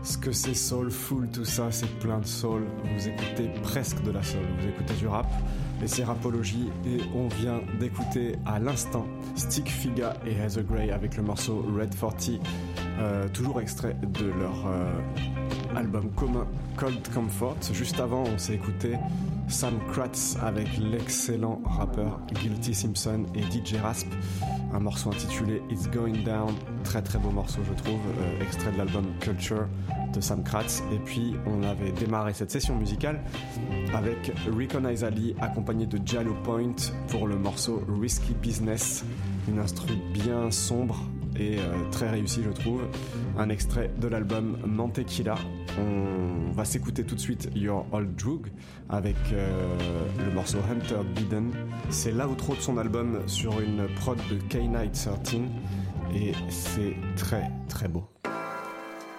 Ce que c'est soulful, tout ça, c'est plein de soul. Vous écoutez presque de la soul, vous écoutez du rap, et c'est Rapologie, et on vient d'écouter à l'instant Stick Figa et Heather Gray avec le morceau Red 40, toujours extrait de leur album commun Cold Comfort. Juste avant, on s'est écouté Sam Kratz avec l'excellent rappeur Guilty Simpson et DJ Rasp, un morceau intitulé It's Going Down, très très beau morceau je trouve, extrait de l'album Culture de Sam Kratz. Et puis on avait démarré cette session musicale avec Recognize Ali accompagné de Jallo Point pour le morceau Risky Business, une instru bien sombre et très réussi je trouve, un extrait de l'album Mantequilla. On va s'écouter tout de suite Your Old Drug avec le morceau Hunter Biden. C'est l'outro de son album sur une prod de K-Night 13 et c'est très très beau.